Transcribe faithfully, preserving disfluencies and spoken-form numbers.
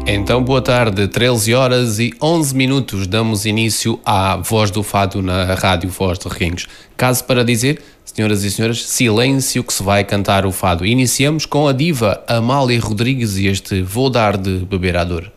Então, boa tarde, treze horas e onze minutos, damos início à Voz do Fado na Rádio Voz de Reguengos. Caso para dizer, senhoras e senhores, silêncio que se vai cantar o fado. Iniciamos com a diva Amália Rodrigues e este Vou Dar de Beber à Dor.